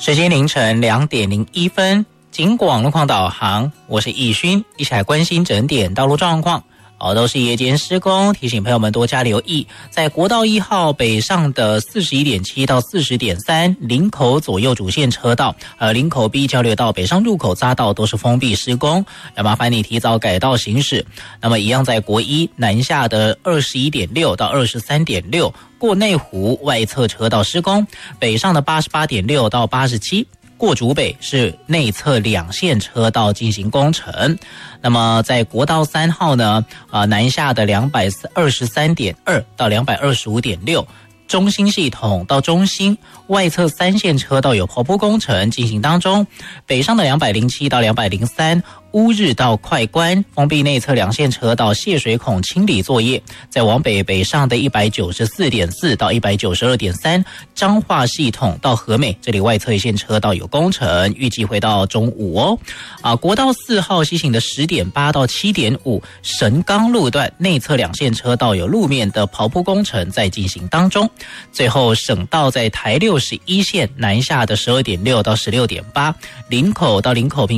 时间凌晨2点01分，警广路况导航，我是易勋，一起来关心整点道路状况。都是夜间施工，提醒朋友们多加留意，在国道1号北上的41.7到40.3林口左右主线车道，林口 B 交流道北上入口匝道都是封闭施工，要麻烦你提早改道行驶。那么一样在国一南下的21.6到23.6过内湖外侧车道施工，北上的88.6到87。过竹北是内侧2线车道进行工程。那么在国道3号呢，南下的223.2到225.6中兴系统到中兴外侧3线车道有刨铺工程进行当中，北上的207到203乌日到快关封闭内侧2线车道泄水孔清理作业，在往北上的194.4到192.3彰化系统到和美这里外侧1线车道有工程，预计会到中午哦。国道4号西行的10.8到7.5神冈路段内侧2线车道有路面的刨铺工程在进行当中。最后省道在台61线南下的12.6到16.8林口到林口